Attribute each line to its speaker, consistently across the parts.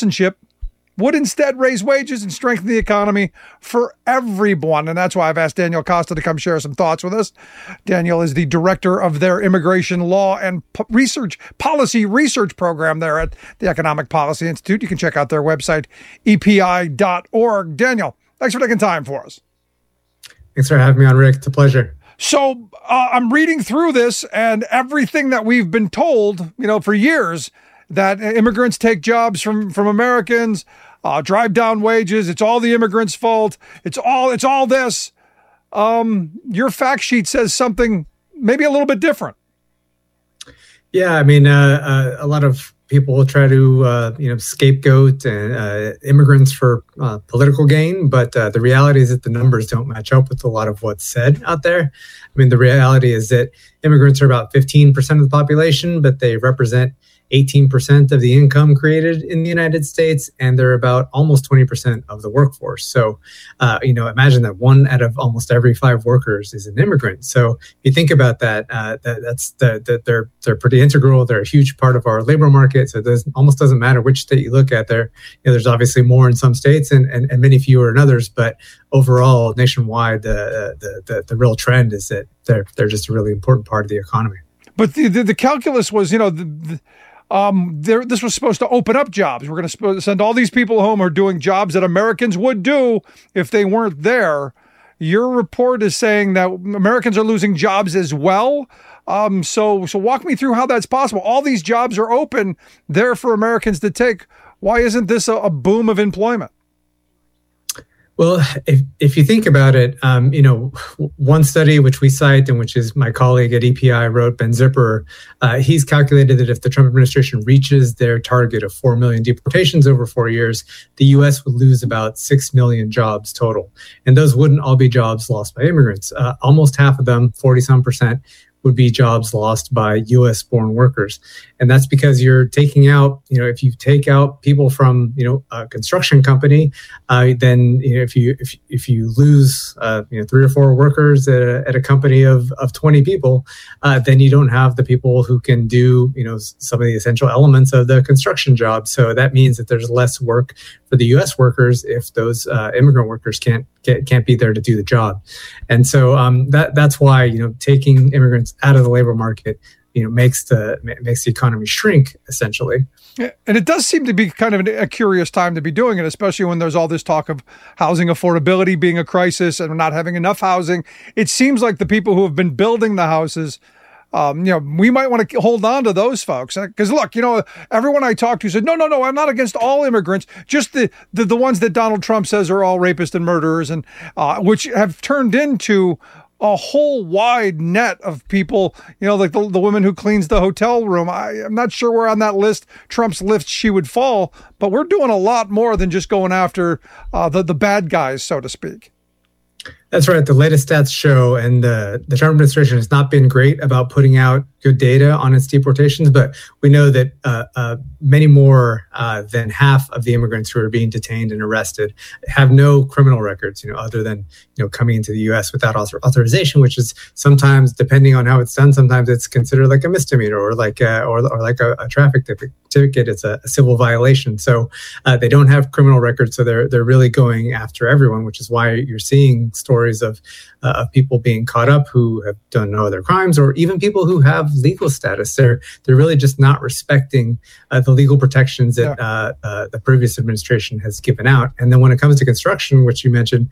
Speaker 1: citizenship would instead raise wages and strengthen the economy for everyone. And that's why I've asked Daniel Costa to come share some thoughts with us. Daniel is the director of their immigration law and policy research program there at the Economic Policy Institute. You can check out their website, epi.org. Daniel, thanks for taking time for us.
Speaker 2: Thanks for having me on, Rick. It's a pleasure.
Speaker 1: So I'm reading through this, and everything that we've been told, for years, that immigrants take jobs from Americans, drive down wages. It's all the immigrants' fault. It's all this. Your fact sheet says something maybe a little bit different.
Speaker 2: Yeah, I mean, a lot of people will try to, scapegoat immigrants for political gain, but the reality is that the numbers don't match up with a lot of what's said out there. I mean, the reality is that immigrants are about 15% of the population, but they represent 18% of the income created in the United States, and they're about almost 20% of the workforce. So, imagine that 1 out of almost every 5 workers is an immigrant. So, if you think about that, they're pretty integral. They're a huge part of our labor market. So, it almost doesn't matter which state you look at. There's obviously more in some states and many fewer in others, but overall, nationwide, the real trend is that they're just a really important part of the economy.
Speaker 1: But the calculus was, this was supposed to open up jobs. We're going to send all these people home who are doing jobs that Americans would do if they weren't there. Your report is saying that Americans are losing jobs as well. So walk me through how that's possible. All these jobs are open there for Americans to take. Why isn't this a boom of employment?
Speaker 2: Well, if you think about it, one study which we cite and which is my colleague at EPI wrote, Ben Zipper, he's calculated that if the Trump administration reaches their target of 4 million deportations over 4 years, the U.S. would lose about 6 million jobs total. And those wouldn't all be jobs lost by immigrants. Almost half of them, 40-some percent, would be jobs lost by U.S.-born workers. And that's because you're taking out, if you take out people from, a construction company, then, if you lose, 3 or 4 workers at a company of 20 people, then you don't have the people who can do, some of the essential elements of the construction job. So that means that there's less work for the U.S. workers if those immigrant workers can't be there to do the job. And so that's why, taking immigrants out of the labor market, makes the economy shrink, essentially.
Speaker 1: Yeah, and it does seem to be kind of a curious time to be doing it, especially when there's all this talk of housing affordability being a crisis and not having enough housing. It seems like the people who have been building the houses, we might want to hold on to those folks. Because look, everyone I talked to said, no, I'm not against all immigrants, just the ones that Donald Trump says are all rapists and murderers, and which have turned into a whole wide net of people, like the woman who cleans the hotel room. I'm not sure where on that list, Trump's list, she would fall, but we're doing a lot more than just going after the bad guys, so to speak.
Speaker 2: That's right. The latest stats show, and the Trump administration has not been great about putting out good data on its deportations, but we know that many more than half of the immigrants who are being detained and arrested have no criminal records, other than, coming into the U.S. without authorization, which is sometimes, depending on how it's done, sometimes it's considered like a misdemeanor or like a traffic ticket. It's a civil violation. So they don't have criminal records, so they're really going after everyone, which is why you're seeing stories of people being caught up who have done no other crimes, or even people who have legal status. They're really just not respecting the legal protections that the previous administration has given out. And then when it comes to construction, which you mentioned,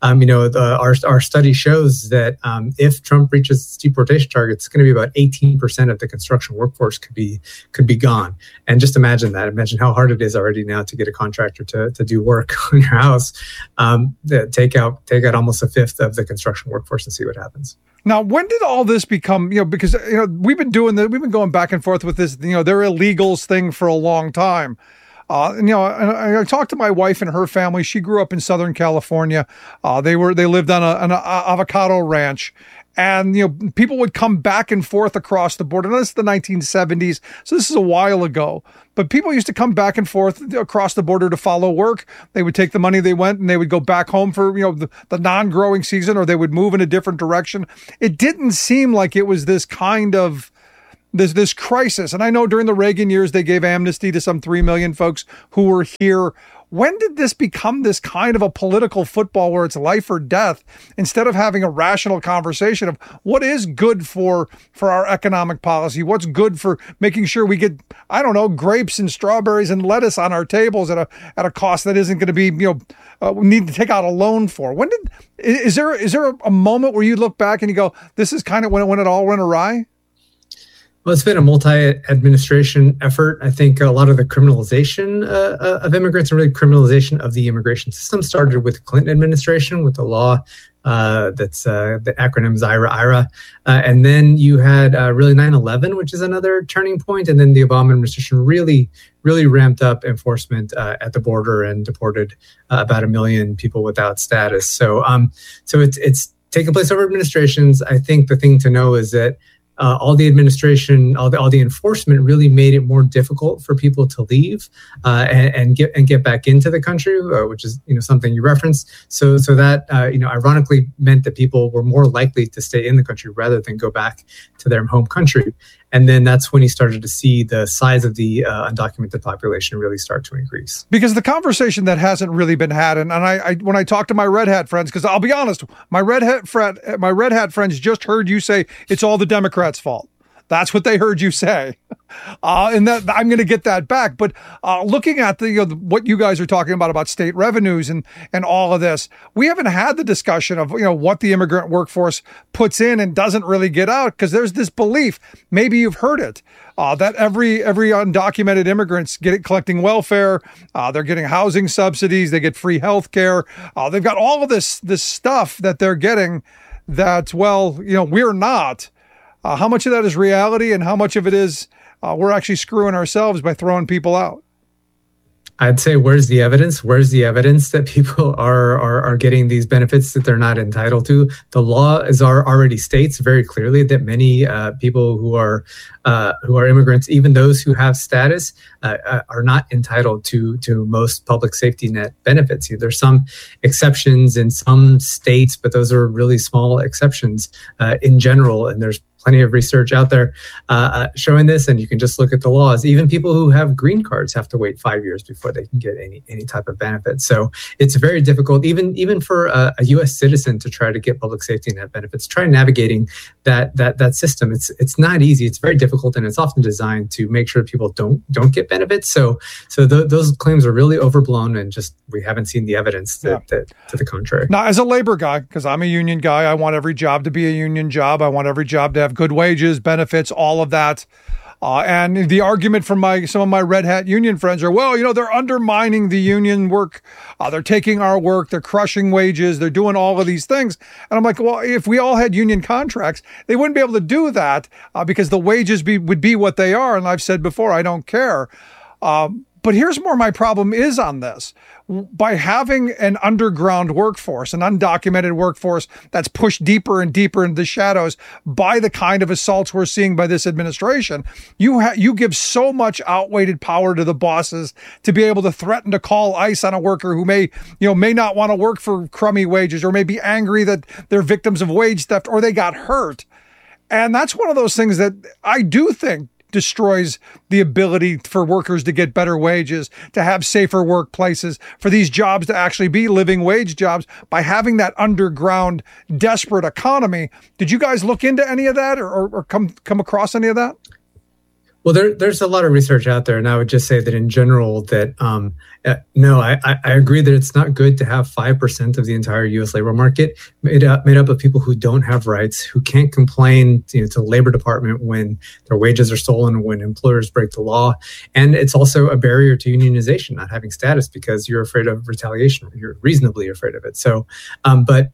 Speaker 2: our study shows that if Trump reaches its deportation target, it's going to be about 18% of the construction workforce could be gone. And just imagine that. Imagine how hard it is already now to get a contractor to do work on your house. Take out almost a fifth of the construction workforce and see what happens.
Speaker 1: Now, when did all this become, because, we've been going back and forth with this, they're illegals thing for a long time. And I talked to my wife and her family. She grew up in Southern California. They lived on an avocado ranch. And, people would come back and forth across the border. Now, this is the 1970s, so this is a while ago. But people used to come back and forth across the border to follow work. They would take the money they went and they would go back home for, the non-growing season, or they would move in a different direction. It didn't seem like it was this kind of this crisis. And I know during the Reagan years, they gave amnesty to some 3 million folks who were here. When did this become this kind of a political football where it's life or death, instead of having a rational conversation of what is good for our economic policy? What's good for making sure we get, I don't know, grapes and strawberries and lettuce on our tables at a cost that isn't going to be, we need to take out a loan for? Is there a moment where you look back and you go, this is kind of when it all went awry?
Speaker 2: Well, it's been a multi-administration effort. I think a lot of the criminalization of immigrants and really criminalization of the immigration system started with the Clinton administration with the law that's the acronym is IRA. And then you had really 9/11, which is another turning point. And then the Obama administration really ramped up enforcement at the border and deported about 1 million people without status. So it's taken place over administrations. I think the thing to know is that all the administration, all the enforcement really made it more difficult for people to leave and get back into the country, which is something you referenced. So that ironically meant that people were more likely to stay in the country rather than go back to their home country. And then that's when he started to see the size of the undocumented population really start to increase.
Speaker 1: Because the conversation that hasn't really been had, and I when I talk to my red hat friends, because I'll be honest, my red hat friends just heard you say it's all the Democrats' fault. That's what they heard you say. And that I'm going to get that back. But looking at what you guys are talking about state revenues and all of this, we haven't had the discussion of what the immigrant workforce puts in and doesn't really get out, because there's this belief, maybe you've heard it, that every undocumented immigrant's collecting welfare, they're getting housing subsidies, they get free health care, they've got all of this stuff that they're getting that, we're not. How much of that is reality and how much of it is we're actually screwing ourselves by throwing people out?
Speaker 2: I'd say, where's the evidence? Where's the evidence that people are getting these benefits that they're not entitled to? The law already states very clearly that many people who are immigrants, even those who have status, are not entitled to most public safety net benefits. There's some exceptions in some states, but those are really small exceptions in general. And there's plenty of research out there showing this, and you can just look at the laws. Even people who have green cards have to wait 5 years before they can get any type of benefit. So it's very difficult, even for a U.S. citizen, to try to get public safety net benefits. Try navigating that system. It's not easy. It's very difficult, and it's often designed to make sure people don't get benefits. So those claims are really overblown, and just we haven't seen the evidence that to the contrary.
Speaker 1: Now, as a labor guy, because I'm a union guy, I want every job to be a union job. I want every job to have good wages, benefits, all of that. And the argument from some of my red hat union friends are, they're undermining the union work. They're taking our work. They're crushing wages. They're doing all of these things. And I'm like, well, if we all had union contracts, they wouldn't be able to do that because the wages would be what they are. And I've said before, I don't care. But here's more my problem is on this. By having an underground workforce, an undocumented workforce that's pushed deeper and deeper into the shadows by the kind of assaults we're seeing by this administration, you give so much outweighed power to the bosses to be able to threaten to call ICE on a worker who may not want to work for crummy wages, or may be angry that they're victims of wage theft or they got hurt. And that's one of those things that I do think destroys the ability for workers to get better wages, to have safer workplaces, for these jobs to actually be living wage jobs, by having that underground desperate economy. Did you guys look into any of that or come across any of that?
Speaker 2: Well, there's a lot of research out there, and I would just say that in general that no, I agree that it's not good to have 5% of the entire U.S. labor market made up of people who don't have rights, who can't complain to the Labor Department when their wages are stolen, when employers break the law. And it's also a barrier to unionization, not having status, because you're afraid of retaliation. You're reasonably afraid of it. So, but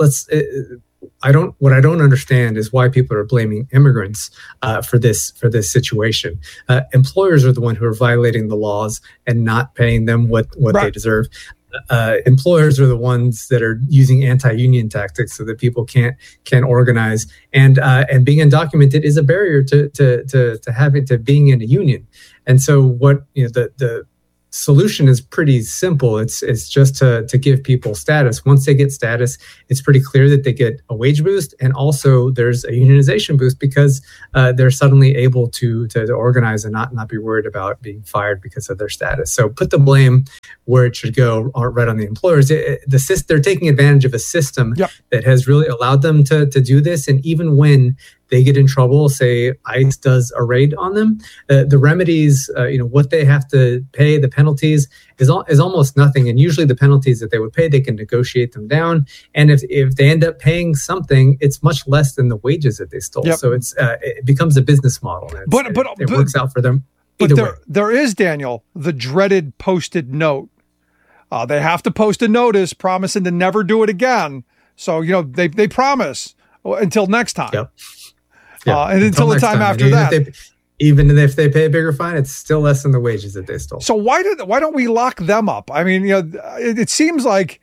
Speaker 2: what I don't understand is why people are blaming immigrants for this situation. Employers are the one who are violating the laws and not paying them what right. They deserve. Employers are the ones that are using anti-union tactics so that people can't organize. And being undocumented is a barrier to being in a union. And so what the solution is pretty simple. It's just to give people status. Once they get status, it's pretty clear that they get a wage boost, and also there's a unionization boost because they're suddenly able to organize and not be worried about being fired because of their status. So put the blame where it should go, right on the employers. They're taking advantage of a system that has really allowed them to do this, and even when they get in trouble, say ICE does a raid on them, the remedies, what they have to pay, the penalties is almost nothing. And usually the penalties that they would pay, they can negotiate them down. And if they end up paying something, it's much less than the wages that they stole. So it becomes a business model. It works out for them.
Speaker 1: But there is, Daniel, the dreaded posted note. They have to post a notice promising to never do it again. So, they promise until next time. And until the time after that.
Speaker 2: Even if they pay a bigger fine, it's still less than the wages that they stole.
Speaker 1: So why don't we lock them up? I mean, it seems like,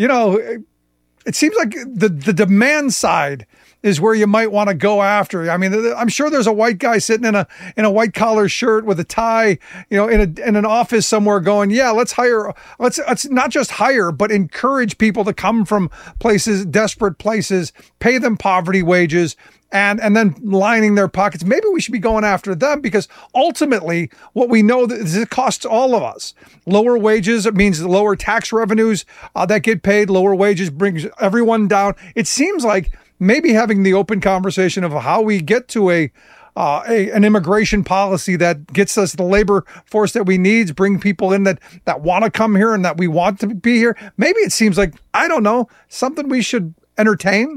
Speaker 1: the demand side is where you might want to go after. I mean, I'm sure there's a white guy sitting in a white collar shirt with a tie, in an office somewhere going, let's not just hire, but encourage people to come from desperate places, pay them poverty wages, and then lining their pockets. Maybe we should be going after them, because ultimately what we know is it costs all of us. Lower wages, it means lower tax revenues that get paid. Lower wages brings everyone down. It seems like maybe having the open conversation of how we get to an immigration policy that gets us the labor force that we need, bring people in that want to come here and that we want to be here. Maybe it seems like, I don't know, something we should entertain.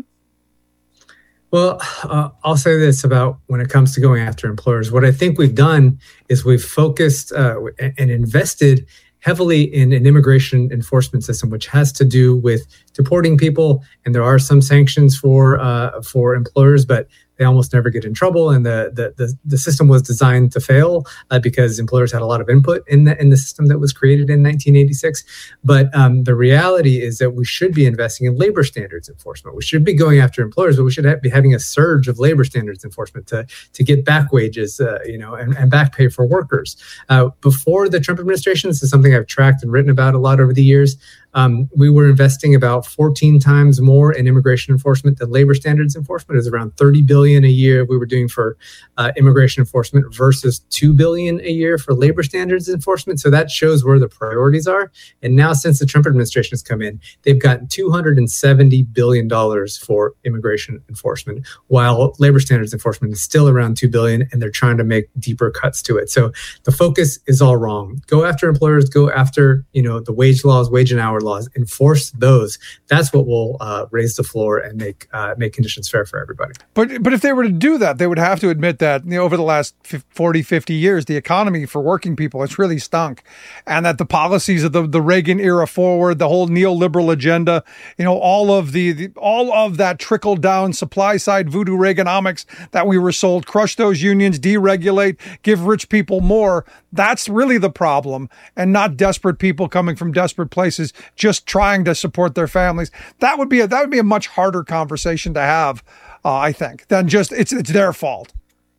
Speaker 2: Well, I'll say this about when it comes to going after employers. What I think we've done is we've focused and invested heavily in an immigration enforcement system, which has to do with deporting people. And there are some sanctions for employers, but they almost never get in trouble. And the system was designed to fail because employers had a lot of input in the system that was created in 1986. But the reality is that we should be investing in labor standards enforcement. We should be going after employers, but we should be having a surge of labor standards enforcement to get back wages, and back pay for workers. Before the Trump administration, this is something I've tracked and written about a lot over the years. We were investing about 14 times more in immigration enforcement than labor standards enforcement. It was around $30 billion a year we were doing for immigration enforcement versus $2 billion a year for labor standards enforcement. So that shows where the priorities are. And now, since the Trump administration has come in, they've gotten $270 billion for immigration enforcement, while labor standards enforcement is still around $2 billion, and they're trying to make deeper cuts to it. So the focus is all wrong. Go after employers, go after the wage laws, wage and hour laws, enforce those. That's what will raise the floor and make conditions fair for everybody.
Speaker 1: But if they were to do that, they would have to admit that over the last 40, 50 years, the economy for working people has really stunk, and that the policies of the Reagan era forward, the whole neoliberal agenda, all of that trickle down supply side voodoo Reaganomics that we were sold, crush those unions, deregulate, give rich people more. That's really the problem, and not desperate people coming from desperate places just trying to support their families. That would be a much harder conversation to have, I think, than just it's their fault.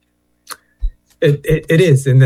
Speaker 2: It is, and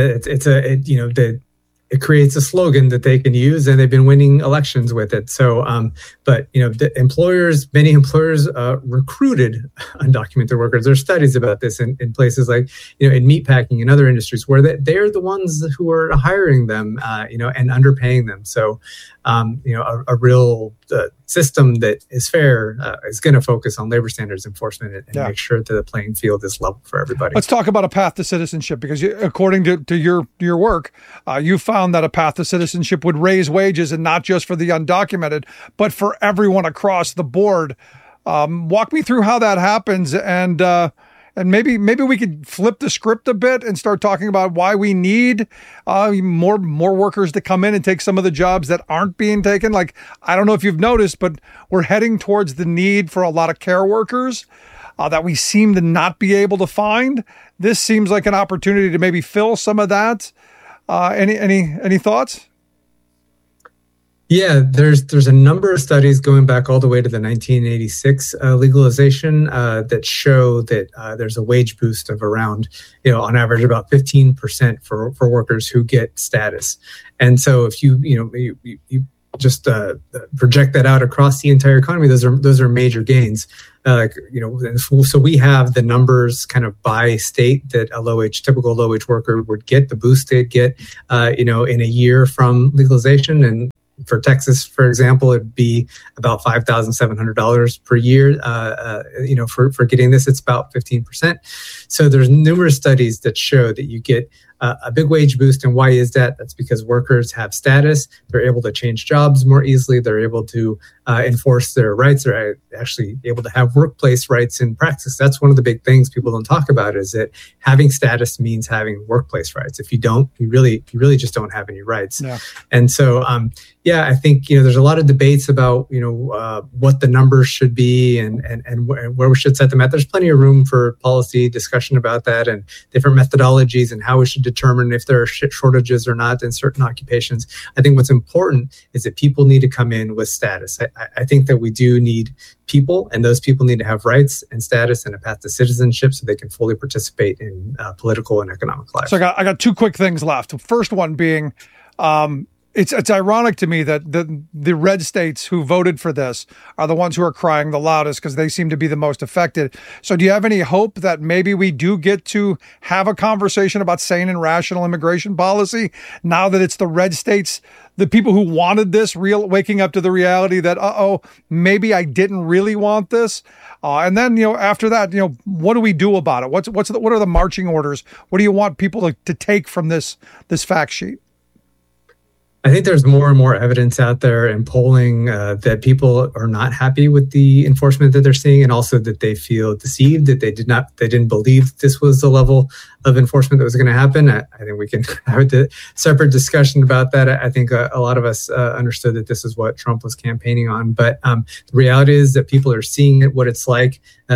Speaker 2: it creates a slogan that they can use, and they've been winning elections with it. So, but many employers recruited undocumented workers. There's studies about this in places like in meatpacking and other industries where they're the ones who are hiring them, and underpaying them. So, a real system that is fair is going to focus on labor standards enforcement and make sure that the playing field is level for everybody.
Speaker 1: Let's talk about a path to citizenship, because according to your work, you found that a path to citizenship would raise wages, and not just for the undocumented, but for everyone across the board. Walk me through how that happens, and maybe we could flip the script a bit and start talking about why we need more workers to come in and take some of the jobs that aren't being taken. Like, I don't know if you've noticed, but we're heading towards the need for a lot of care workers that we seem to not be able to find. This seems like an opportunity to maybe fill some of that. Any thoughts?
Speaker 2: Yeah, there's a number of studies going back all the way to the 1986 legalization that show that there's a wage boost of around, on average about 15% for workers who get status. And so if you just project that out across the entire economy, those are major gains. So we have the numbers kind of by state that a typical low wage worker would get, the boost they'd get, in a year from legalization. And for Texas, for example, it'd be about $5,700 per year. For getting this, it's about 15%. So there's numerous studies that show that you get a big wage boost. And why is that? That's because workers have status. They're able to change jobs more easily. They're able to enforce their rights. They're actually able to have workplace rights in practice. That's one of the big things people don't talk about, is that having status means having workplace rights. If you don't, you really just don't have any rights. Yeah. And so, I think, there's a lot of debates about, what the numbers should be and where we should set them at. There's plenty of room for policy discussion about that and different methodologies and how we should determine if there are shortages or not in certain occupations. I think what's important is that people need to come in with status. I think that we do need people, and those people need to have rights and status and a path to citizenship so they can fully participate in political and economic life.
Speaker 1: So I got two quick things left. First one being, it's ironic to me that the red states who voted for this are the ones who are crying the loudest because they seem to be the most affected. So do you have any hope that maybe we do get to have a conversation about sane and rational immigration policy now that it's the red states, the people who wanted this, waking up to the reality that, maybe I didn't really want this? And then, after that, what do we do about it? What are the marching orders? What do you want people to take from this fact sheet?
Speaker 2: I think there's more and more evidence out there in polling that people are not happy with the enforcement that they're seeing, and also that they feel deceived, that they didn't believe this was the level of enforcement that was going to happen. I think we can have a separate discussion about that. I think a lot of us understood that this is what Trump was campaigning on, but the reality is that people are seeing it, what it's like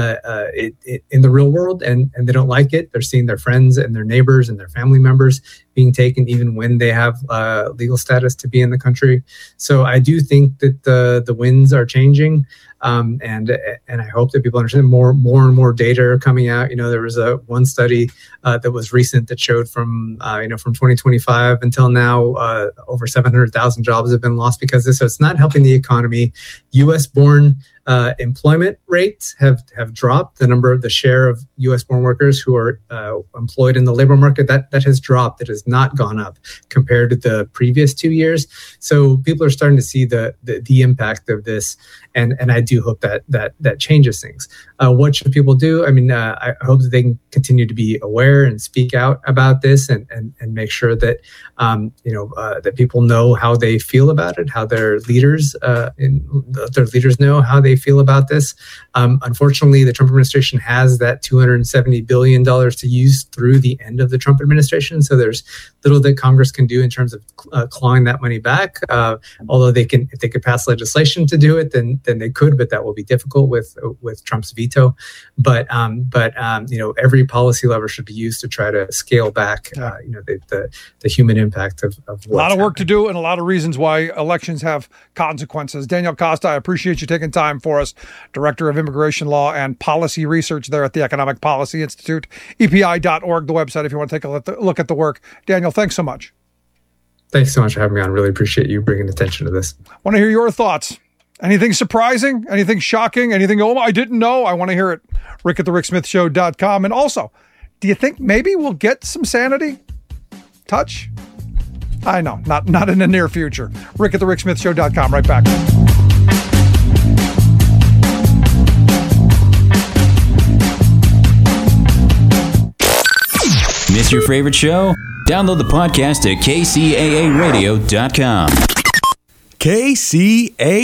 Speaker 2: in the real world, and they don't like it. They're seeing their friends and their neighbors and their family members being taken even when they have legal status to be in the country. So I do think that the winds are changing. And I hope that people understand more and more data are coming out. There was one study that was recent that showed from 2025 until now, over 700,000 jobs have been lost because of this. So it's not helping the economy. U.S.-born employment rates have dropped. The share of U.S.-born workers who are employed in the labor market, that has dropped. It has not gone up compared to the previous 2 years. So people are starting to see the impact of this, and I do hope that changes things. What should people do? I mean, I hope that they can continue to be aware and speak out about this, and make sure that that people know how they feel about it, how their leaders know how they feel about this. Unfortunately, the Trump administration has that $270 billion to use through the end of the Trump administration. So there's little that Congress can do in terms of clawing that money back. Although if they could pass legislation to do it, then they could, but that will be difficult with Trump's veto. But every policy lever should be used to try to scale back, the human impact of what's
Speaker 1: a lot of work to do, and a lot of reasons why elections have consequences. Daniel Costa, I appreciate you taking time for us. Director of Immigration Law and Policy Research there at the Economic Policy Institute, EPI.org, the website, if you want to take a look at the work. Daniel, thanks so much.
Speaker 2: Thanks so much for having me on. Really appreciate you bringing attention to this.
Speaker 1: I want to hear your thoughts. Anything surprising? Anything shocking? Anything, I didn't know? I want to hear it. Rick at thericksmithshow.com. And also, do you think maybe we'll get some sanity? Touch? I know, not in the near future. Rick at thericksmithshow.com. Right back.
Speaker 3: Miss your favorite show? Download the podcast at kcaaradio.com.
Speaker 4: KCAA